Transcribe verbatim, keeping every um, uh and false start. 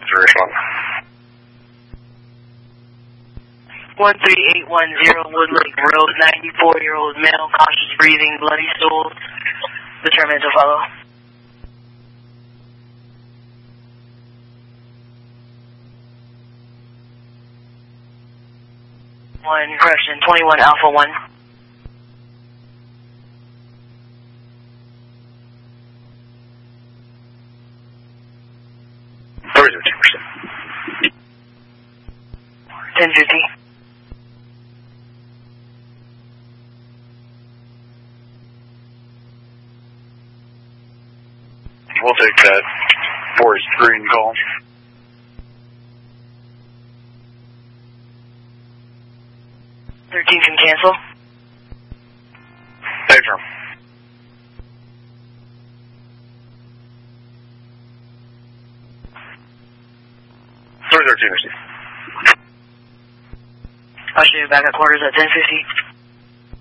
respond. one three eight one zero Woodlake Road, ninety-four-year-old male, cautious breathing, bloody stools. Determined to follow. One, correction, twenty-one Alpha one. thirty percent. ten fifty. We'll take that Forest Green call. thirteen can cancel. Affirm. three thirteen, receive. I'll show you back at quarters at ten fifty.